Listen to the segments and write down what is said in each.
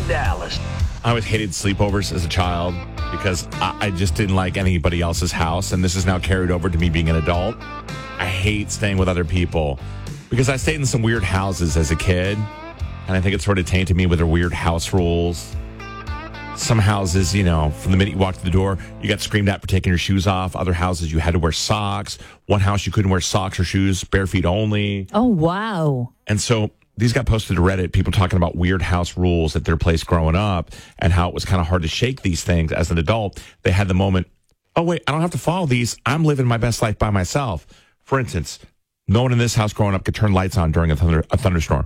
Dallas. I always hated sleepovers as a child because I just didn't like anybody else's house, and this is now carried over to me being an adult. I hate staying with other people because I stayed in some weird houses as a kid, and I think it sort of tainted me with their weird house rules. Some houses, you know, from the minute you walked through the door, you got screamed at for taking your shoes off. Other houses, you had to wear socks. One house, you couldn't wear socks or shoes, bare feet only. Oh, wow. And so these got posted to Reddit, people talking about weird house rules at their place growing up and how it was kind of hard to shake these things as an adult. They had the moment, oh, wait, I don't have to follow these. I'm living my best life by myself. For instance, no one in this house growing up could turn lights on during a thunderstorm.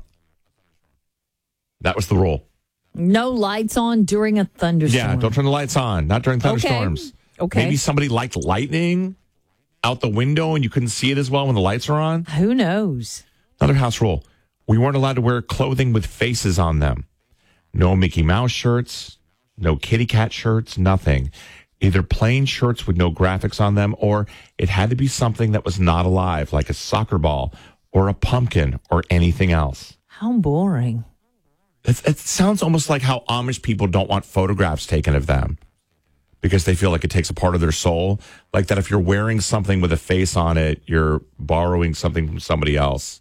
That was the rule. No lights on during a thunderstorm. Yeah, don't turn the lights on. Not during thunderstorms. Okay. Maybe somebody liked lightning out the window and you couldn't see it as well when the lights are on. Who knows? Another house rule. We weren't allowed to wear clothing with faces on them. No Mickey Mouse shirts, no kitty cat shirts, nothing. Either plain shirts with no graphics on them, or it had to be something that was not alive, like a soccer ball or a pumpkin or anything else. How boring. It sounds almost like how Amish people don't want photographs taken of them because they feel like it takes a part of their soul. Like that if you're wearing something with a face on it, you're borrowing something from somebody else.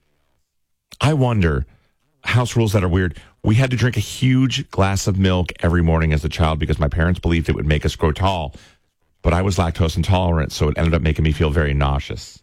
I wonder, house rules that are weird. We had to drink a huge glass of milk every morning as a child because my parents believed it would make us grow tall. But I was lactose intolerant, so it ended up making me feel very nauseous.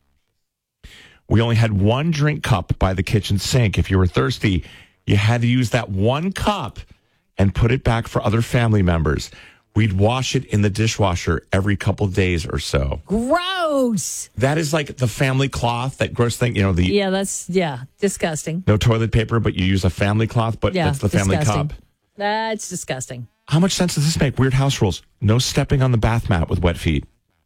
We only had one drink cup by the kitchen sink. If you were thirsty, you had to use that one cup and put it back for other family members. We'd wash it in the dishwasher every couple of days or so. Gross. That is like the family cloth, that gross thing, you know, Yeah, disgusting. no toilet paper, but you use a family cloth, but Yeah, that's the family disgusting. cup. That's disgusting. How much sense does this make? Weird house rules. No stepping on the bath mat with wet feet.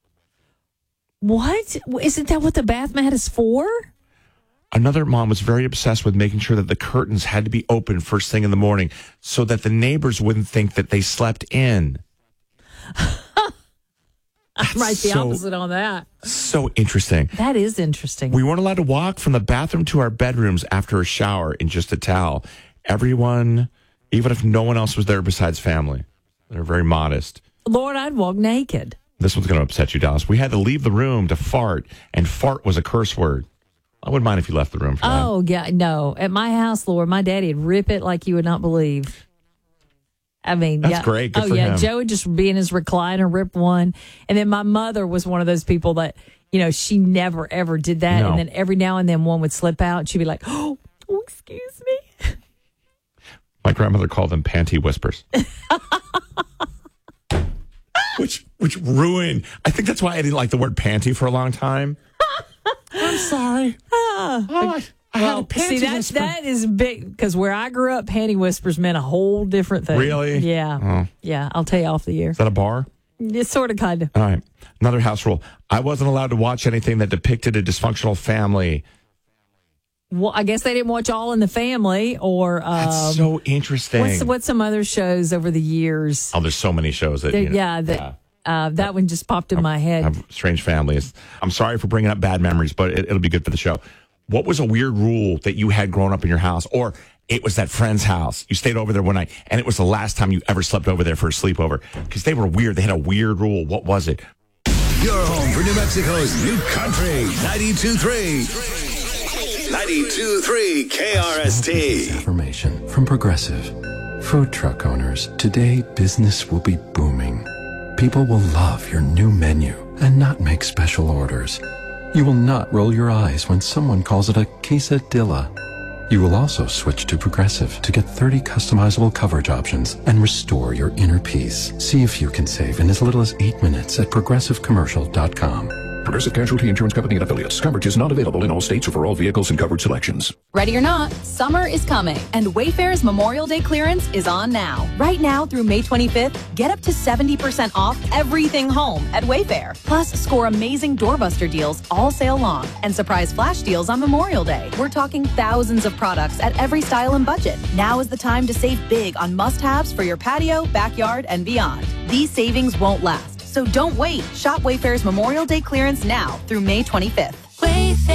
What? Isn't that what the bath mat is for? Another mom was very obsessed with making sure that the curtains had to be open first thing in the morning so that the neighbors wouldn't think that they slept in. I'm right the opposite on that. So interesting. That is interesting. We weren't allowed to walk from the bathroom to our bedrooms after a shower in just a towel. Everyone, even if no one else was there besides family, they're very modest. Lord, I'd walk naked. This one's going to upset you, Dallas. We had to leave the room to fart, and fart was a curse word. I wouldn't mind if you left the room for that. Oh, yeah, no. At my house, Lord, my daddy'd rip it like you would not believe. I mean, That's great. Good for him. Joe would just be in his recliner, rip one. And then my mother was one of those people that, you know, she never, ever did that. No. And then every now and then one would slip out. And she'd be like, oh, excuse me. My grandmother called them panty whispers. which ruined. I think that's why I didn't like the word panty for a long time. I'm sorry. I had a panty whisper. that is big because where I grew up, panty whispers meant a whole different thing. Really? Yeah. Oh. Yeah. I'll tell you off the air. Is that a bar? It's sort of, kind of. All right. Another house rule. I wasn't allowed to watch anything that depicted a dysfunctional family. Well, I guess they didn't watch All in the Family or. That's so interesting. What's some other shows over the years? Oh, there's so many shows that. That one just popped in my head. Have strange families. I'm sorry for bringing up bad memories, but it'll be good for the show. What was a weird rule that you had growing up in your house? Or it was that friend's house. You stayed over there one night, and it was the last time you ever slept over there for a sleepover. Because they were weird. They had a weird rule. What was it? Your home for New Mexico's new country, 92.3. 92.3 KRST. Affirmation from Progressive. Food truck owners, today business will be booming. People will love your new menu and not make special orders. You will not roll your eyes when someone calls it a quesadilla. You will also switch to Progressive to get 30 customizable coverage options and restore your inner peace. See if you can save in as little as 8 minutes at progressivecommercial.com. Progressive Casualty Insurance Company and affiliates. Coverage is not available in all states or for all vehicles and coverage selections. Ready or not, summer is coming, and Wayfair's Memorial Day clearance is on now. Right now through May 25th, get up to 70% off everything home at Wayfair. Plus, score amazing doorbuster deals all sale long and surprise flash deals on Memorial Day. We're talking thousands of products at every style and budget. Now is the time to save big on must-haves for your patio, backyard, and beyond. These savings won't last, so don't wait. Shop Wayfair's Memorial Day clearance now through May 25th. Wayfair.